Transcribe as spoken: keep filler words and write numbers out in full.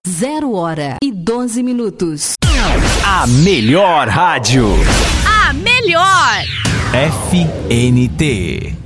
Zero hora e doze minutos. A melhor rádio. A melhor. F N T.